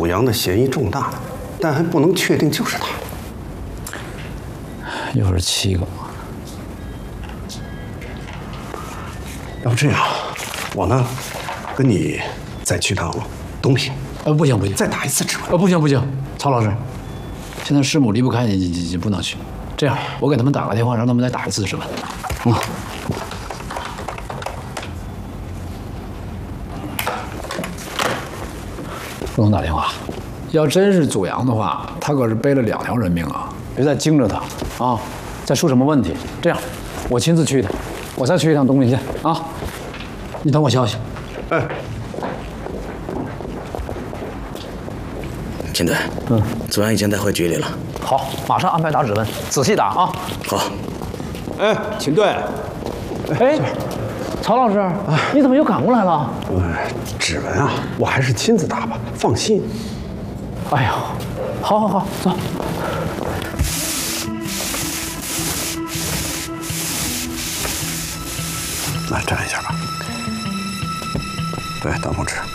祖阳的嫌疑重大，但还不能确定就是他。 又是7个。 要不这样，我呢，跟你再去趟东平。 不行不行， 再打一次指纹。 不行不行，曹老师，现在师母离不开你不能去。这样，我给他们打个电话，让他们再打一次指纹。不能打电话。要真是祖阳的话，他可是背了2条人命啊！别再惊着他啊，再出什么问题。这样，我亲自去一趟，我再去一趟东平县啊。你等我消息。 哎， 秦队，祖阳已经带回局里了。 好，马上安排打指纹，仔细打啊。 好。 哎，秦队。 哎，曹老师，你怎么又赶过来了？ 指纹啊，我还是亲自打吧，放心。 哎呦，好好好，走。 来站一下吧。对，等我指。